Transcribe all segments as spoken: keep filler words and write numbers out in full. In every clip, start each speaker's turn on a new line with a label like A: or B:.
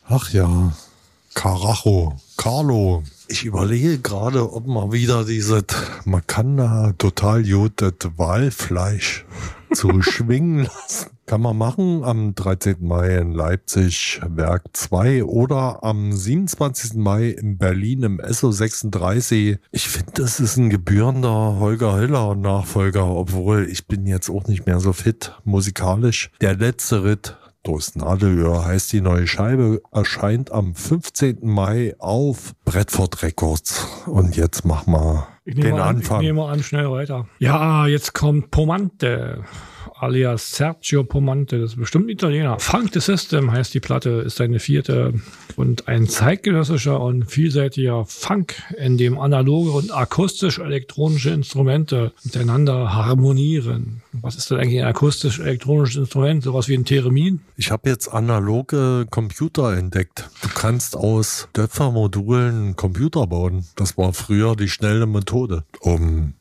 A: Ach ja, Karacho, Carlo. Ich überlege gerade, ob man wieder dieses, man kann da total gut das Walfleisch zu schwingen lassen. Kann man machen am dreizehnten Mai in Leipzig, Werk zwei, oder am siebenundzwanzigsten Mai in Berlin im S O sechsunddreißig. Ich finde, das ist ein gebührender Holger Hiller Nachfolger, obwohl ich bin jetzt auch nicht mehr so fit musikalisch. Der letzte Ritt durchs Nadelöhr heißt die neue Scheibe, erscheint am fünfzehnten Mai auf Bradford Records. Und jetzt mach mal den
B: an,
A: Anfang.
B: Ich nehme an, schnell weiter. Ja, jetzt kommt Pomante, alias Sergio Pomante, das ist bestimmt ein Italiener. Funk the System heißt die Platte, ist seine vierte, und ein zeitgenössischer und vielseitiger Funk, in dem analoge und akustisch-elektronische Instrumente miteinander harmonieren. Was ist denn eigentlich ein akustisch-elektronisches Instrument? Sowas wie ein Theremin?
A: Ich habe jetzt analoge Computer entdeckt. Du kannst aus Töpfermodulen einen Computer bauen. Das war früher die schnelle Methode, um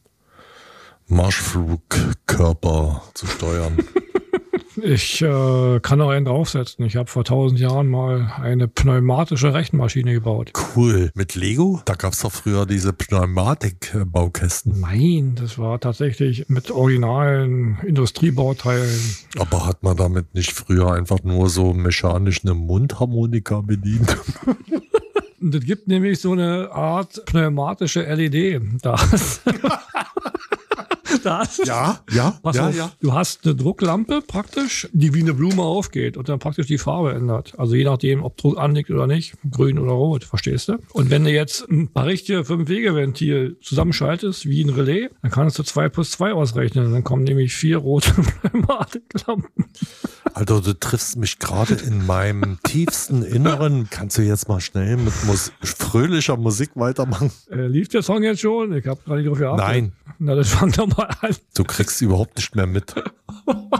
A: Marschflugkörper zu steuern.
B: Ich äh, kann auch einen draufsetzen. Ich habe vor tausend Jahren mal eine pneumatische Rechenmaschine gebaut.
A: Cool. Mit Lego? Da gab es doch früher diese Pneumatik-Baukästen.
B: Nein, das war tatsächlich mit originalen Industriebauteilen.
A: Aber hat man damit nicht früher einfach nur so mechanisch eine Mundharmonika bedient?
B: Es gibt nämlich so eine Art pneumatische L E D. Das Das,
A: ja, ja,
B: pass
A: ja,
B: auf,
A: ja.
B: Du hast eine Drucklampe praktisch, die wie eine Blume aufgeht und dann praktisch die Farbe ändert. Also je nachdem, ob Druck anliegt oder nicht, grün oder rot, verstehst du? Und wenn du jetzt ein paar richtige Fünf-Wege-Ventil zusammenschaltest, wie ein Relais, dann kannst du zwei plus zwei ausrechnen. Dann kommen nämlich vier rote Pneumatiklampen.
A: Alter, du triffst mich gerade in meinem tiefsten Inneren. Kannst du jetzt mal schnell mit Mus- fröhlicher Musik weitermachen?
B: Äh, lief der Song jetzt schon? Ich habe gerade nicht drauf geachtet.
A: Nein.
B: Na, dann fang doch mal an.
A: Du kriegst überhaupt nicht mehr mit.